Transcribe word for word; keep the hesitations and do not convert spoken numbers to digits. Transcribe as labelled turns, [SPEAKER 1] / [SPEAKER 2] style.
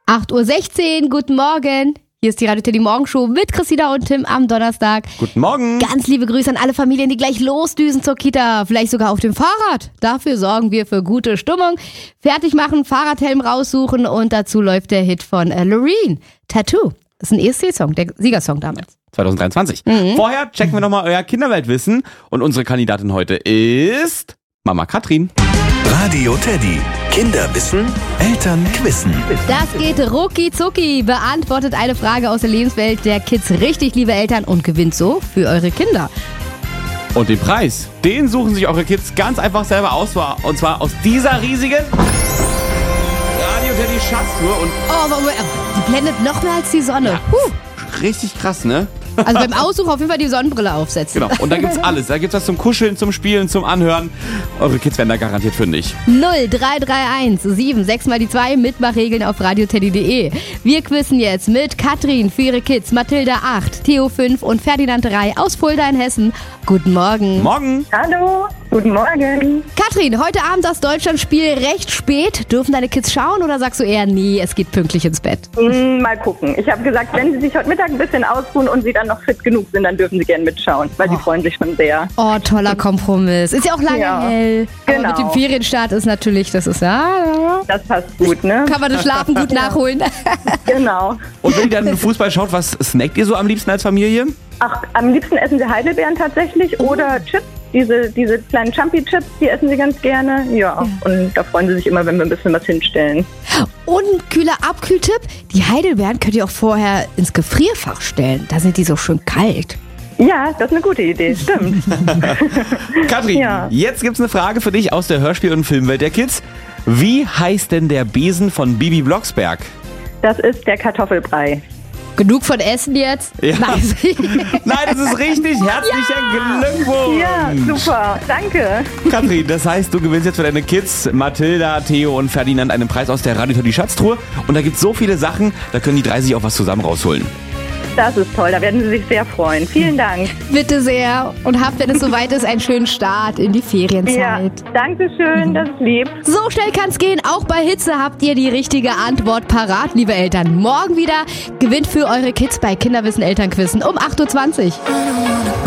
[SPEAKER 1] acht Uhr sechzehn, guten Morgen. Hier ist die Radio Teddy Morgenshow mit Christina und Tim am Donnerstag.
[SPEAKER 2] Guten Morgen.
[SPEAKER 1] Ganz liebe Grüße an alle Familien, die gleich losdüsen zur Kita. Vielleicht sogar auf dem Fahrrad. Dafür sorgen wir für gute Stimmung. Fertig machen, Fahrradhelm raussuchen und dazu läuft der Hit von äh, Loreen. Tattoo. Das ist ein E S C-Song, der Siegersong damals.
[SPEAKER 2] zwanzig dreiundzwanzig. Mhm. Vorher checken wir nochmal euer Kinderweltwissen. Und unsere Kandidatin heute ist Mama Katrin.
[SPEAKER 3] Radio Teddy. Kinderwissen, Eltern quissen.
[SPEAKER 1] Das geht rucki zucki. Beantwortet eine Frage aus der Lebenswelt der Kids richtig, liebe Eltern, und gewinnt so für eure Kinder.
[SPEAKER 2] Und den Preis, den suchen sich eure Kids ganz einfach selber aus. Und zwar aus dieser riesigen Radio Teddy Schatztruhe. Und
[SPEAKER 1] oh, die blendet noch mehr als die Sonne.
[SPEAKER 2] Ja,
[SPEAKER 1] Huh.
[SPEAKER 2] Richtig krass, ne?
[SPEAKER 1] Also beim Aussuchen auf jeden Fall die Sonnenbrille aufsetzen.
[SPEAKER 2] Genau, und da gibt's alles. Da gibt's was zum Kuscheln, zum Spielen, zum Anhören. Eure Kids werden da garantiert fündig.
[SPEAKER 1] null drei drei eins sieben sechs mal die zwei, Mitmachregeln auf radioteddy punkt de. Wir quizzen jetzt mit Katrin für ihre Kids, Mathilda acht, Theo fünf und Ferdinand drei aus Fulda in Hessen. Guten Morgen.
[SPEAKER 2] Morgen.
[SPEAKER 4] Hallo, guten Morgen.
[SPEAKER 1] Katrin, heute Abend das Deutschlandspiel recht spät. Dürfen deine Kids schauen oder sagst du eher, nee, es geht pünktlich ins Bett?
[SPEAKER 4] Mm, mal gucken. Ich habe gesagt, wenn sie sich heute Mittag ein bisschen ausruhen und sie dann noch fit genug sind, dann dürfen sie gerne mitschauen, weil sie
[SPEAKER 1] oh.
[SPEAKER 4] freuen sich schon sehr.
[SPEAKER 1] Oh, toller Kompromiss. Ist ja auch lange
[SPEAKER 4] Ja,
[SPEAKER 1] hell.
[SPEAKER 4] genau.
[SPEAKER 1] Aber mit dem Ferienstart ist natürlich, das ist ja...
[SPEAKER 4] Das passt gut, ne?
[SPEAKER 1] Kann man das Schlafen gut nachholen.
[SPEAKER 4] Genau.
[SPEAKER 2] Und wenn ihr dann Fußball schaut, was snackt ihr so am liebsten als Familie?
[SPEAKER 4] Ach, am liebsten essen sie Heidelbeeren tatsächlich oder Chips. Diese, diese kleinen Chumpy-Chips, die essen sie ganz gerne. Ja, ja, und da freuen sie sich immer, wenn wir ein bisschen was hinstellen.
[SPEAKER 1] Und ein kühler Abkühltipp, die Heidelbeeren könnt ihr auch vorher ins Gefrierfach stellen. Da sind die so schön kalt.
[SPEAKER 4] Ja, das ist eine gute Idee, stimmt.
[SPEAKER 2] Katrin,
[SPEAKER 4] Ja.
[SPEAKER 2] jetzt gibt's eine Frage für dich aus der Hörspiel- und Filmwelt der Kids. Wie heißt denn der Besen von Bibi Blocksberg?
[SPEAKER 4] Das ist der Kartoffelbrei.
[SPEAKER 1] Genug von Essen jetzt?
[SPEAKER 2] Ja.
[SPEAKER 1] Nein.
[SPEAKER 2] Nein, das ist richtig. Herzlichen Glückwunsch.
[SPEAKER 4] Ja, super, danke.
[SPEAKER 2] Katrin, das heißt, du gewinnst jetzt für deine Kids, Mathilda, Theo und Ferdinand, einen Preis aus der Radio Teddy Schatztruhe. Und da gibt's so viele Sachen, da können die drei sich auch was zusammen rausholen.
[SPEAKER 4] Das ist toll, da werden sie sich sehr freuen. Vielen Dank.
[SPEAKER 1] Bitte sehr. Und habt, wenn es soweit ist, einen schönen Start in die Ferienzeit.
[SPEAKER 4] Ja, danke schön, das ist lieb.
[SPEAKER 1] So schnell kann's gehen. Auch bei Hitze habt ihr die richtige Antwort parat, liebe Eltern. Morgen wieder gewinnt für eure Kids bei Kinderwissen Elternquissen um acht Uhr zwanzig.